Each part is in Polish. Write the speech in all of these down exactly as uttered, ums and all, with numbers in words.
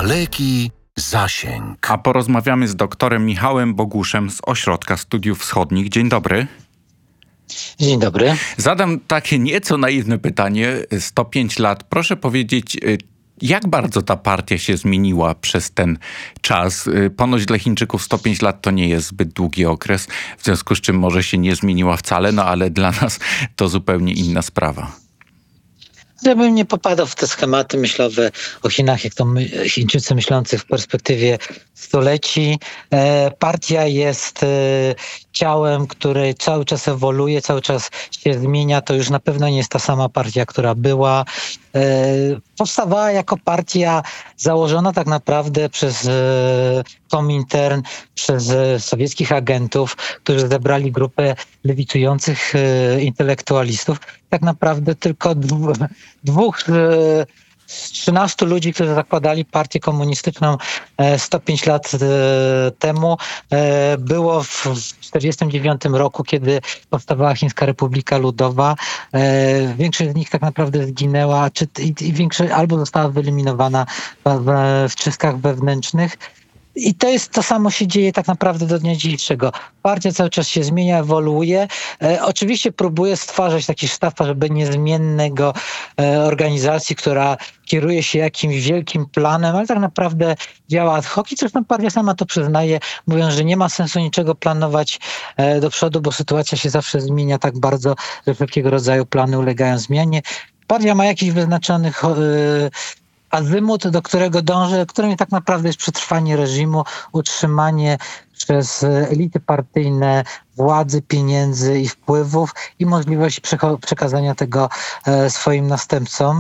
Daleki zasięg. A porozmawiamy z doktorem Michałem Boguszem z Ośrodka Studiów Wschodnich. Dzień dobry. Dzień dobry. Zadam takie nieco naiwne pytanie. sto pięć lat. Proszę powiedzieć, jak bardzo ta partia się zmieniła przez ten czas? Ponoć dla Chińczyków sto pięć lat to nie jest zbyt długi okres, w związku z czym może się nie zmieniła wcale, no ale dla nas to zupełnie inna sprawa. Ja bym nie popadał w te schematy myślowe o Chinach, jak to my, Chińczycy myślący w perspektywie stuleci. E, partia jest e, ciałem, które cały czas ewoluuje, cały czas się zmienia. To już na pewno nie jest ta sama partia, która była. E, powstawała jako partia założona tak naprawdę przez e, Komintern, przez e, sowieckich agentów, którzy zebrali grupę lewicujących e, intelektualistów. Tak naprawdę tylko dwóch, dwóch e, z trzynastu ludzi, którzy zakładali partię komunistyczną sto pięć lat temu, było w tysiąc dziewięćset czterdziestym dziewiątym roku, kiedy powstawała Chińska Republika Ludowa. Większość z nich tak naprawdę zginęła, czy, i, i większość albo została wyeliminowana w, w czystkach wewnętrznych. I to jest to samo się dzieje tak naprawdę do dnia dzisiejszego. Partia cały czas się zmienia, ewoluuje. E, oczywiście próbuje stwarzać taki sztab żeby niezmiennego e, organizacji, która kieruje się jakimś wielkim planem, ale tak naprawdę działa ad hoc. I zresztą partia sama to przyznaje, mówiąc, że nie ma sensu niczego planować e, do przodu, bo sytuacja się zawsze zmienia tak bardzo, że wszelkiego rodzaju plany ulegają zmianie. Partia ma jakiś wyznaczony e, azymut, do którego dąży, którym tak naprawdę jest przetrwanie reżimu, utrzymanie przez elity partyjne władzy, pieniędzy i wpływów i możliwość przekazania tego e, swoim następcom.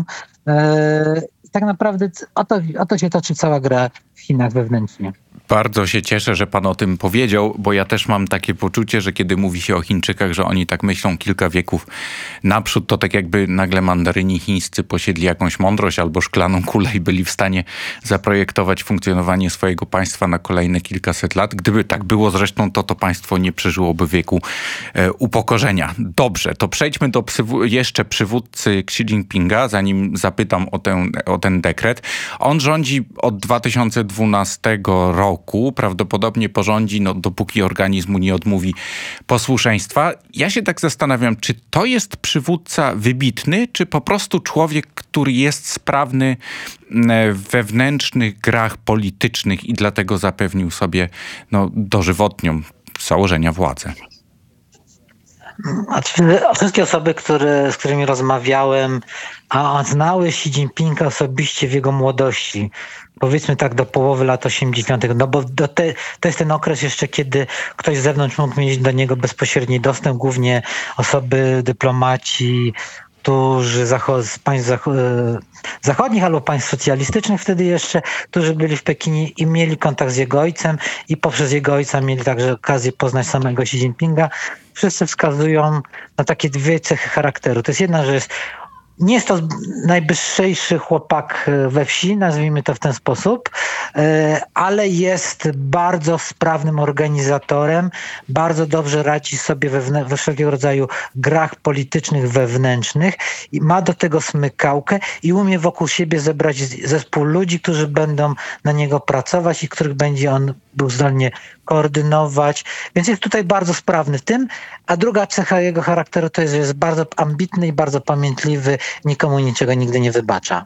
E, tak naprawdę o to, o to się toczy cała gra w Chinach wewnętrznie. Bardzo się cieszę, że pan o tym powiedział, bo ja też mam takie poczucie, że kiedy mówi się o Chińczykach, że oni tak myślą kilka wieków naprzód, to tak jakby nagle mandaryni chińscy posiedli jakąś mądrość albo szklaną kulę i byli w stanie zaprojektować funkcjonowanie swojego państwa na kolejne kilkaset lat. Gdyby tak było zresztą, to to państwo nie przeżyłoby wieku e, upokorzenia. Dobrze, to przejdźmy do przyw- jeszcze przywódcy Xi Jinpinga, zanim zapytam o, tę, o ten dekret. On rządzi od dwa tysiące dwunastego roku. Prawdopodobnie porządzi, no, dopóki organizmu nie odmówi posłuszeństwa. Ja się tak zastanawiam, czy to jest przywódca wybitny, czy po prostu człowiek, który jest sprawny w wewnętrznych grach politycznych i dlatego zapewnił sobie no, dożywotnią z założenia władzę. A wszystkie osoby, które, z którymi rozmawiałem, a znały Xi Jinpinga osobiście w jego młodości, powiedzmy tak do połowy lat osiemdziesiątych, no bo do te, to jest ten okres jeszcze, kiedy ktoś z zewnątrz mógł mieć do niego bezpośredni dostęp, głównie osoby, dyplomaci, którzy zachod- z państw zach- zachodnich albo państw socjalistycznych wtedy jeszcze, którzy byli w Pekinie i mieli kontakt z jego ojcem i poprzez jego ojca mieli także okazję poznać samego Xi Jinpinga. Wszyscy wskazują na takie dwie cechy charakteru. To jest jedna, że jest Nie jest to najbystrzejszy chłopak we wsi, nazwijmy to w ten sposób, ale jest bardzo sprawnym organizatorem, bardzo dobrze radzi sobie we, we wszelkiego rodzaju grach politycznych wewnętrznych i ma do tego smykałkę i umie wokół siebie zebrać zespół ludzi, którzy będą na niego pracować i których będzie on był zdolnie koordynować, więc jest tutaj bardzo sprawny w tym, a druga cecha jego charakteru to jest, że jest bardzo ambitny i bardzo pamiętliwy, nikomu niczego nigdy nie wybacza.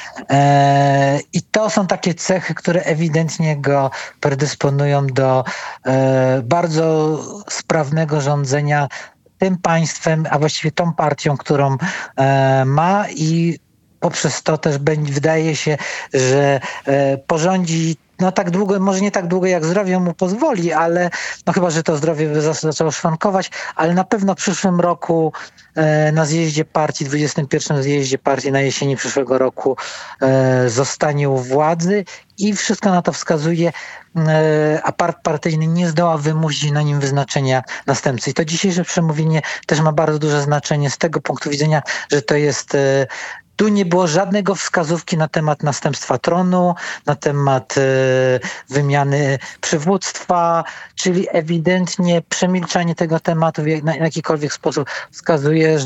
E, I to są takie cechy, które ewidentnie go predysponują do e, bardzo sprawnego rządzenia tym państwem, a właściwie tą partią, którą e, ma i poprzez to też będzie, wydaje się, że e, porządzi no tak długo, może nie tak długo jak zdrowie mu pozwoli, ale no chyba, że to zdrowie by zaczęło szwankować, ale na pewno w przyszłym roku e, na zjeździe partii, dwudziestym pierwszym zjeździe partii na jesieni przyszłego roku e, zostanie u władzy i wszystko na to wskazuje, e, aparat partyjny nie zdoła wymusić na nim wyznaczenia następcy. I to dzisiejsze przemówienie też ma bardzo duże znaczenie z tego punktu widzenia, że to jest e, tu nie było żadnego wskazówki na temat następstwa tronu, na temat y, wymiany przywództwa, czyli ewidentnie przemilczanie tego tematu w, na, w jakikolwiek sposób wskazuje, że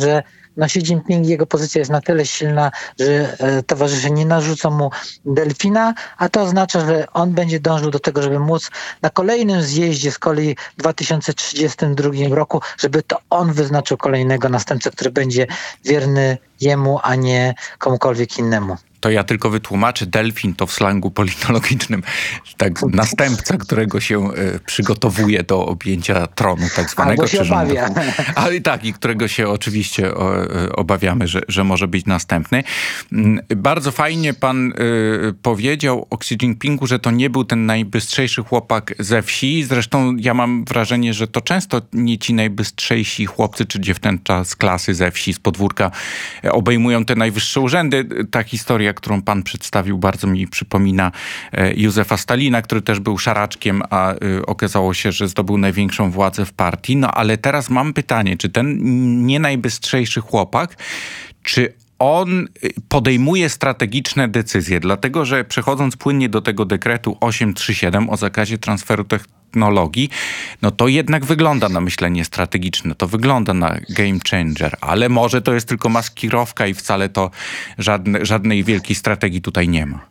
no Xi Jinping, jego pozycja jest na tyle silna, że e, towarzysze nie narzucą mu delfina, a to oznacza, że on będzie dążył do tego, żeby móc na kolejnym zjeździe z kolei w dwa tysiące trzydziestym drugim roku, żeby to on wyznaczył kolejnego następcę, który będzie wierny jemu, a nie komukolwiek innemu. To ja tylko wytłumaczę, delfin to w slangu politologicznym tak następca, którego się y, przygotowuje do objęcia tronu tak zwanego. Albo się obawia. Ale i tak, i którego się oczywiście o, y, obawiamy, że, że może być następny. Y, bardzo fajnie pan y, powiedział o Xi Jinpingu, że to nie był ten najbystrzejszy chłopak ze wsi. Zresztą ja mam wrażenie, że to często nie ci najbystrzejsi chłopcy czy dziewczęta z klasy ze wsi, z podwórka y, obejmują te najwyższe urzędy. Ta historia, którą pan przedstawił, bardzo mi przypomina Józefa Stalina, który też był szaraczkiem, a okazało się, że zdobył największą władzę w partii. No ale teraz mam pytanie, czy ten nie najbystrzejszy chłopak, czy on podejmuje strategiczne decyzje, dlatego że przechodząc płynnie do tego dekretu osiemset trzydzieści siedem o zakazie transferu technologii, no to jednak wygląda na myślenie strategiczne, to wygląda na game changer, ale może to jest tylko maskirowka i wcale to żadne, żadnej wielkiej strategii tutaj nie ma.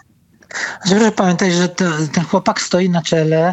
Proszę pamiętać, że to, ten chłopak stoi na czele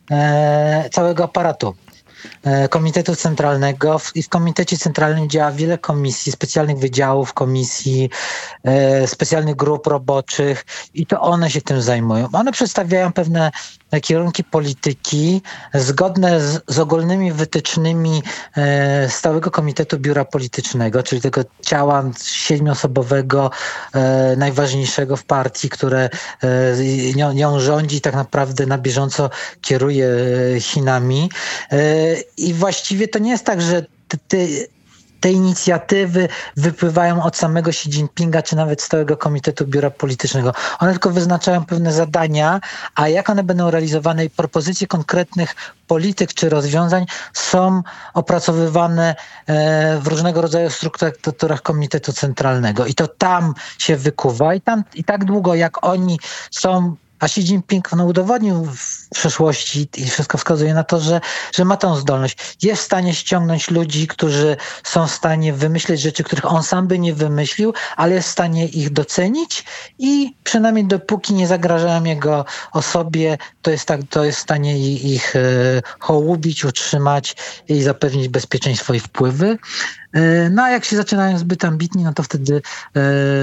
e, całego aparatu Komitetu Centralnego i w Komitecie Centralnym działa wiele komisji, specjalnych wydziałów komisji, e, specjalnych grup roboczych i to one się tym zajmują. One przedstawiają pewne kierunki polityki zgodne z, z ogólnymi wytycznymi e, Stałego Komitetu Biura Politycznego, czyli tego ciała siedmioosobowego, e, najważniejszego w partii, które e, nią, nią rządzi i tak naprawdę na bieżąco kieruje Chinami. E, I właściwie to nie jest tak, że te, te, te inicjatywy wypływają od samego Xi Jinpinga, czy nawet Stałego Komitetu Biura Politycznego. One tylko wyznaczają pewne zadania, a jak one będą realizowane i propozycje konkretnych polityk czy rozwiązań są opracowywane w różnego rodzaju strukturach Komitetu Centralnego. I to tam się wykuwa i, tam, i tak długo jak oni są. A Xi Jinping no, udowodnił w przeszłości i wszystko wskazuje na to, że, że ma tą zdolność. Jest w stanie ściągnąć ludzi, którzy są w stanie wymyśleć rzeczy, których on sam by nie wymyślił, ale jest w stanie ich docenić i przynajmniej dopóki nie zagrażają jego osobie, to jest, tak, to jest w stanie ich e, hołubić, utrzymać i zapewnić bezpieczeństwo i wpływy. No a jak się zaczynają zbyt ambitni, no to wtedy e,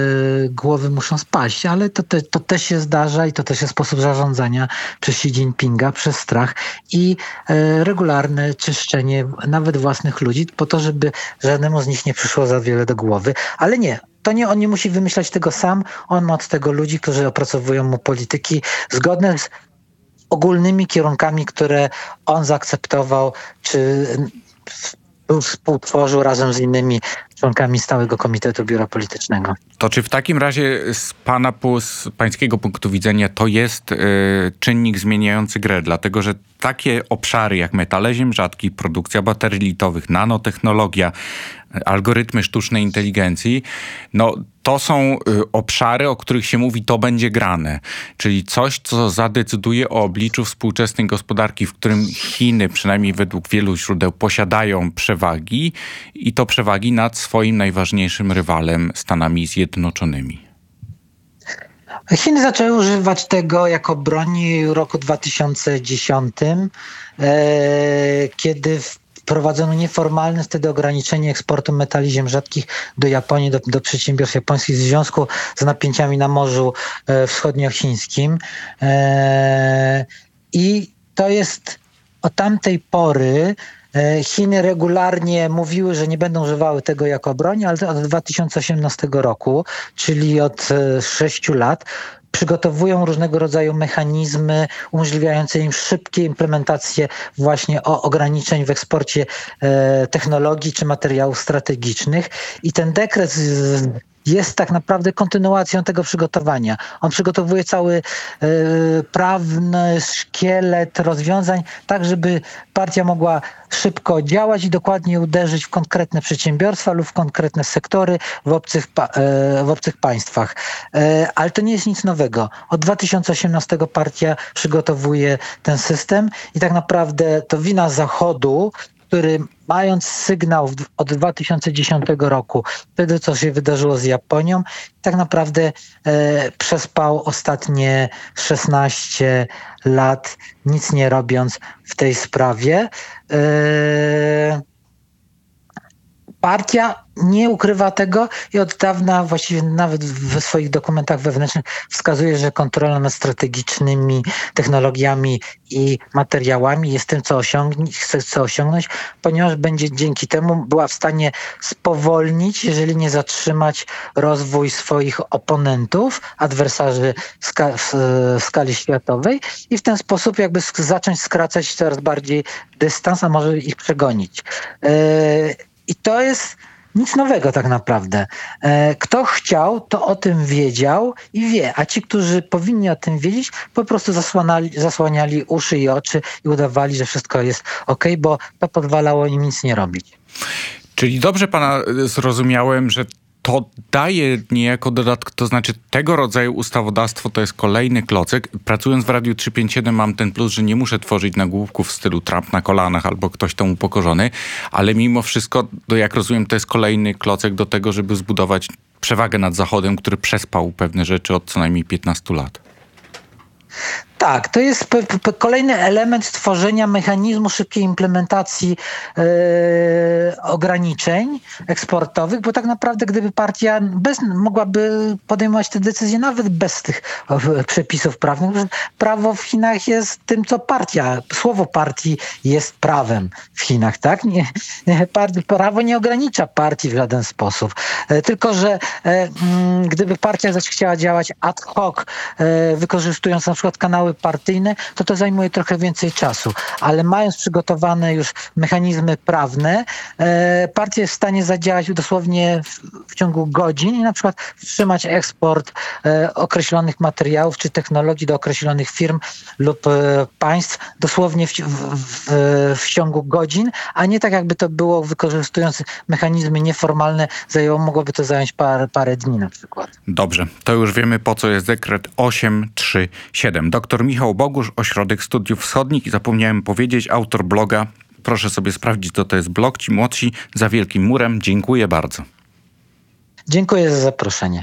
głowy muszą spaść, ale to, te, to też się zdarza i to też jest sposób zarządzania przez Xi Jinpinga, przez strach i e, regularne czyszczenie nawet własnych ludzi po to, żeby żadnemu z nich nie przyszło za wiele do głowy. Ale nie, to nie, on nie musi wymyślać tego sam, on ma od tego ludzi, którzy opracowują mu polityki zgodne z ogólnymi kierunkami, które on zaakceptował, czy współtworzył razem z innymi członkami Stałego Komitetu Biura Politycznego. To czy w takim razie z pana, z pańskiego punktu widzenia to jest y, czynnik zmieniający grę? Dlatego, że takie obszary jak metale ziem rzadkich, produkcja baterii litowych, nanotechnologia, algorytmy sztucznej inteligencji, no to są y, obszary, o których się mówi, to będzie grane. Czyli coś, co zadecyduje o obliczu współczesnej gospodarki, w którym Chiny, przynajmniej według wielu źródeł, posiadają przewagi i to przewagi nad swoim najważniejszym rywalem, Stanami Zjednoczonymi. Chiny zaczęły używać tego jako broni w roku dwa tysiące dziesiątym, e, kiedy wprowadzono nieformalne wtedy ograniczenie eksportu metali ziem rzadkich do Japonii, do, do przedsiębiorstw japońskich w związku z napięciami na Morzu e, Wschodniochińskim. E, I to jest od tamtej pory Chiny regularnie mówiły, że nie będą używały tego jako broni, ale od dwa tysiące osiemnastego roku, czyli od sześciu lat, przygotowują różnego rodzaju mechanizmy umożliwiające im szybkie implementacje właśnie o ograniczeń w eksporcie e, technologii czy materiałów strategicznych. I ten dekret z, jest tak naprawdę kontynuacją tego przygotowania. On przygotowuje cały e, prawny szkielet rozwiązań, tak żeby partia mogła szybko działać i dokładnie uderzyć w konkretne przedsiębiorstwa lub w konkretne sektory w obcych, e, w obcych państwach. E, ale to nie jest nic nowego. Od dwa tysiące osiemnastego partia przygotowuje ten system i tak naprawdę to wina Zachodu który mając sygnał w, od dwa tysiące dziesiątego roku, wtedy co się wydarzyło z Japonią, tak naprawdę e, przespał ostatnie szesnaście lat, nic nie robiąc w tej sprawie. E, Partia nie ukrywa tego i od dawna, właściwie nawet w swoich dokumentach wewnętrznych wskazuje, że kontrola nad strategicznymi technologiami i materiałami jest tym, co, osiągnie, chce co osiągnąć, ponieważ będzie dzięki temu była w stanie spowolnić, jeżeli nie zatrzymać rozwój swoich oponentów, adwersarzy w, ska- w, w skali światowej i w ten sposób jakby sk- zacząć skracać coraz bardziej dystans, a może ich przegonić. Yy, I to jest nic nowego tak naprawdę. Kto chciał, to o tym wiedział i wie, a ci, którzy powinni o tym wiedzieć, po prostu zasłaniali, zasłaniali uszy i oczy i udawali, że wszystko jest okej, bo to pozwalało im nic nie robić. Czyli dobrze pana zrozumiałem, że to daje niejako dodatek, to znaczy tego rodzaju ustawodawstwo to jest kolejny klocek. Pracując w Radiu trzysta pięćdziesiąt siedem mam ten plus, że nie muszę tworzyć nagłówków w stylu Trump na kolanach albo ktoś tam upokorzony, ale mimo wszystko, to jak rozumiem, to jest kolejny klocek do tego, żeby zbudować przewagę nad Zachodem, który przespał pewne rzeczy od co najmniej piętnastu lat. Tak, to jest p- p- kolejny element tworzenia mechanizmu szybkiej implementacji e, ograniczeń eksportowych, bo tak naprawdę gdyby partia bez, mogłaby podejmować te decyzje nawet bez tych o, przepisów prawnych. Prawo w Chinach jest tym, co partia, słowo partii jest prawem w Chinach, tak? Nie, nie, part, prawo nie ogranicza partii w żaden sposób. E, tylko, że e, m, gdyby partia zaś chciała działać ad hoc, e, wykorzystując na przykład kanały partyjne, to to zajmuje trochę więcej czasu. Ale mając przygotowane już mechanizmy prawne, e, partia jest w stanie zadziałać dosłownie w, w ciągu godzin i na przykład wstrzymać eksport e, określonych materiałów czy technologii do określonych firm lub e, państw dosłownie w, w, w, w ciągu godzin, a nie tak jakby to było wykorzystując mechanizmy nieformalne, zajęło, mogłoby to zająć parę, parę dni na przykład. Dobrze, to już wiemy, po co jest dekret osiem trzy siedem. Doktor Michał Bogusz, Ośrodek Studiów Wschodnich i zapomniałem powiedzieć, autor bloga. Proszę sobie sprawdzić, co to jest blog. Ci młodsi za wielkim murem. Dziękuję bardzo. Dziękuję za zaproszenie.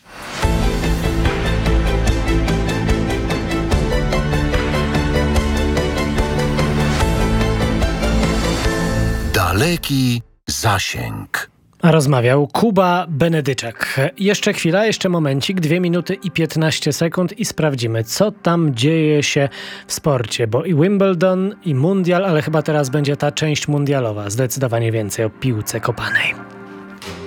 Daleki zasięg. A rozmawiał Kuba Benedyczak. Jeszcze chwila, jeszcze momencik, dwie minuty i piętnaście sekund i sprawdzimy, co tam dzieje się w sporcie, bo i Wimbledon, i mundial, ale chyba teraz będzie ta część mundialowa. Zdecydowanie więcej o piłce kopanej.